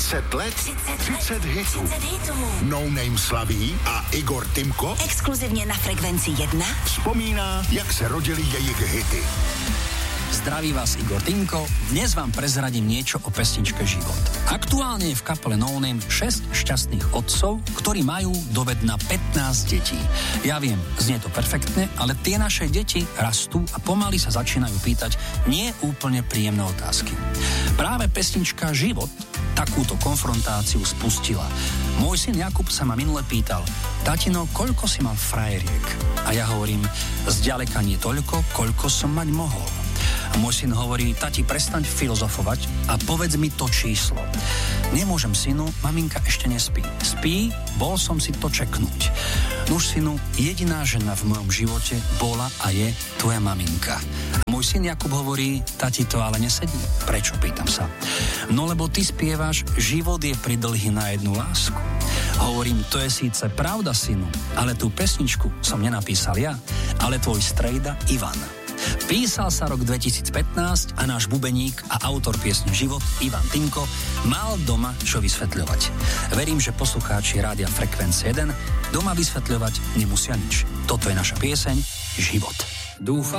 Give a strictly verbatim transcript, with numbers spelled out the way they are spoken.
třicet let, třicet hitů. No Name slaví a Igor Timko exkluzivně na Frekvenci jedna vzpomíná, jak se rodily jejich hity. Zdraví vás Igor Timko, dnes vám prezradím niečo o pesničke Život. Aktuálne je v kapele No Name šesť šťastných otcov, ktorí majú dovedna pätnásť detí. Ja viem, znie to perfektne, ale tie naše deti rastú a pomaly sa začínajú pýtať nie úplne príjemné otázky. Práve pesnička Život takúto konfrontáciu spustila. Môj syn Jakub sa ma minule pýtal: tatino, koľko si mal frajeriek? A ja hovorím: zďaleka nie toľko, koľko som mať mohol. A môj syn hovorí: tati, prestaň filozofovať a povedz mi to číslo. Nemôžem, synu, maminka ešte nespí. Spí, bol som si to čeknúť. Nuž, synu, jediná žena v mojom živote bola a je tvoja maminka. A môj syn Jakub hovorí: tati, to ale nesedí. Prečo, pýtam sa. No lebo ty spievaš: život je pridlhý na jednu lásku. Hovorím: to je síce pravda, synu, ale tú pesničku som nenapísal ja, ale tvoj strejda Ivan. Písal sa rok dvetisícpätnásť a náš bubeník a autor piesne Život, Ivan Timko, mal doma čo vysvetľovať. Verím, že poslucháči Rádia Frekvencia jeden doma vysvetľovať nemusia nič. Toto je naša pieseň Život. Dúfam,